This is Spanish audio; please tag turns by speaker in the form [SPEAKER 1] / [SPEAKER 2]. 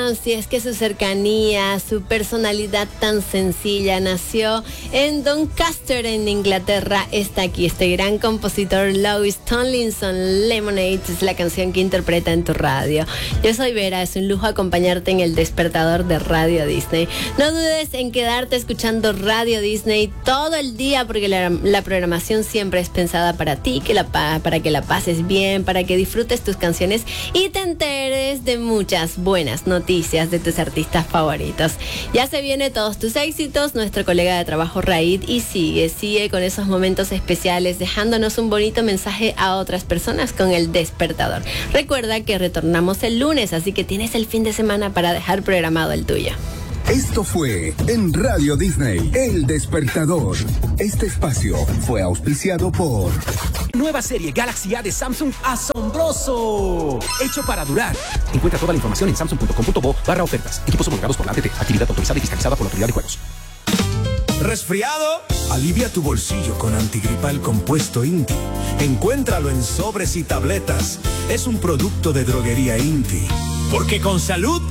[SPEAKER 1] si es que su cercanía, su personalidad tan sencilla nació en Doncaster, en Inglaterra. Está aquí este gran compositor Louis Tomlinson. Lemonade es la canción que interpreta en tu radio. Yo soy Vera, es un lujo acompañarte en el despertador de Radio Disney. No dudes en quedarte escuchando Radio Disney todo el día, porque la programación siempre es pensada para ti, para que la pases bien, para que disfrutes tus canciones y te enteres de muchas buenas noticias de tus artistas favoritos. Ya se viene todos tus éxitos, nuestro colega de trabajo Raid, y sigue con esos momentos especiales, dejándonos un bonito mensaje a otras personas con el despertador. Recuerda que retornamos el lunes, así que tienes el fin de semana para dejar programado el tuyo.
[SPEAKER 2] Esto fue en Radio Disney, El Despertador. Este espacio fue auspiciado por...
[SPEAKER 3] Nueva serie Galaxy A de Samsung, asombroso, hecho para durar. Encuentra toda la información en samsung.com.bo/ofertas. Equipos homologados por la ATT. Actividad autorizada y fiscalizada por la Autoridad de Juegos.
[SPEAKER 4] ¿Resfriado? Alivia tu bolsillo con antigripal compuesto Inti. Encuéntralo en sobres y tabletas. Es un producto de droguería Inti. Porque con salud